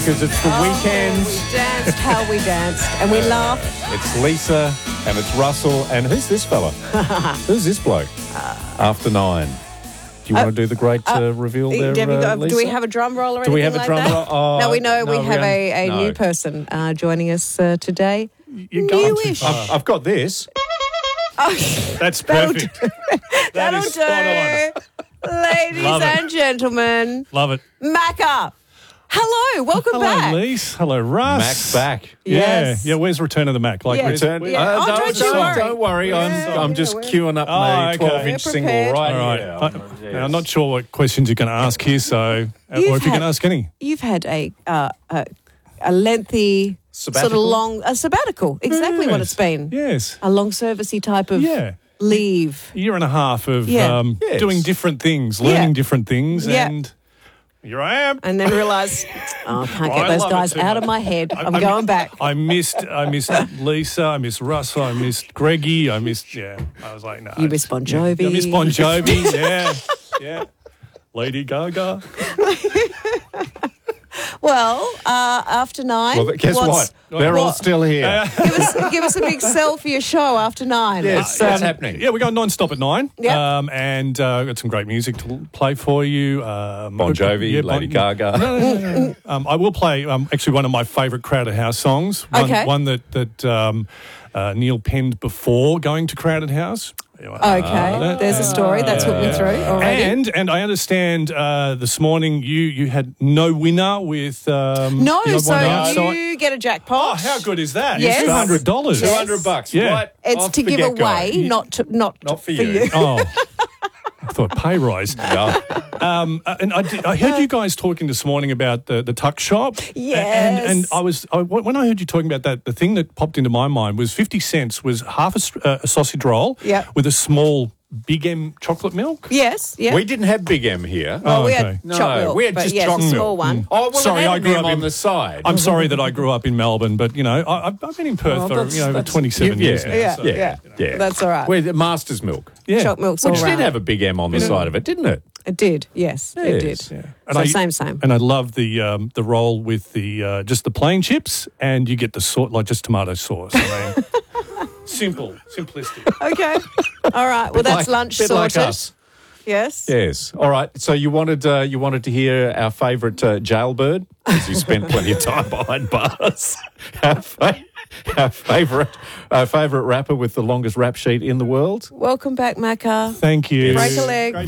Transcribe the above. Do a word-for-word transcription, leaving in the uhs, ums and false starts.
because it's the Oh, weekend. We danced how we danced, and we laughed. It's Lisa and it's Russell. And who's this fella? Who's this bloke? After nine. Do you Uh, want to do the great uh, reveal there, Have you uh, got- Lisa? do we have a drum roll or Do we anything have a like drum that? roll? Oh, no, we know no, we we have a, a haven't. new No. person uh, joining us uh, today. You're going too Newish. far. I've, I've got this. Oh, That's That'll perfect. That that'll is spot on. do. Ladies Love it. and gentlemen, Love it. Macca. Hello, welcome Hello, back. Lise. Hello, Russ. Mac's back. Yes. Yeah, yeah. Where's Return of the Mac? Like, Yeah. where's- Return. where- Yeah. Uh, Oh, no, don't you worry. Don't worry. I'm, Yeah, I'm yeah, just we're- queuing up Oh, my okay. twelve-inch We're single prepared. right All right. here. I, I'm- now, yes. I'm not sure what questions you're going to ask here, so uh, You've or if you had- can ask any. You've had a uh, a, a lengthy, sort of Sabbatical? long, a sabbatical. Exactly what Yes. it's been. Yes. A long servicey type of Yeah. leave. A year and a half of Yeah. um, Yes. doing different things, Yeah. learning different things, Yeah. and here I am. And then realise, oh, I can't I get those love it guys too out much. of my head. I'm, I- going back. I missed, I missed Lisa, I missed Russell, I missed Greggy, I missed, yeah. I was like, no. You it's- miss Bon yeah. Jovi. I miss Bon Jovi, yeah, yeah. Lady Gaga. Well, uh, after nine. Well, guess what's- what? They're all what- still here. Give us, give us a big sell for your show after nine. Yes, It's, what's um, happening? Yeah, we're going non-stop at nine. Yep. Um, and uh, got some great music to play for you. Um, Bon Jovi, yeah, Lady Bon- Gaga. No, no, no, no. um, I will play um, actually one of my favourite Crowded House songs. One, Okay. one that, that um, uh, Neil penned before going to Crowded House. Okay, there's a story that took me through already. And and I understand uh, this morning you you had no winner with um, no, you know, so one outside. you get a Oh, jackpot. how good is that? Yes. Two hundred dollars. Two Yes. hundred bucks. Yeah. Right It's off to the give get-go. away, not to, not, Not for for you. you. Oh, I thought pay rise. Yeah. Um, uh, and I, did, I heard you guys talking this morning about the, the tuck shop. Yes. And, and I was I, when I heard you talking about that, the thing that popped into my mind was fifty cents was half a, s- uh, a sausage roll Yep. with a small Big M chocolate milk. Yes, yeah. We didn't have Big M here. well, Oh, we okay. had No, chocolate milk, we had but just yes, chocolate a milk. small one. Oh, well, Sorry, it had I an grew M up on in- the side. I'm sorry that I grew up in Melbourne, but you know I, I've I've been in Perth Oh, for that's- you know that's- twenty-seven yeah, years now. Yeah, so, yeah, yeah. That's all right. Where the Master's Milk. yeah. Chocolate milk's all Which right. did have a Big M on the side of it, didn't it? It did, yes, it Yes. did. Yeah. So I, same, same. And I love the um, the roll with the uh, just the plain chips, and you get the sort like just tomato sauce. I mean, simple, simplistic. Okay. All right. Well, that's Like- lunch bit sorted. like us. Yes. Yes. All right. So you wanted uh, you wanted to hear our favourite uh, jailbird because you spent plenty of time behind bars. Our, fa- our favourite our favourite rapper with the longest rap sheet in the world. Welcome back, Macca. Thank you. Break a leg. Great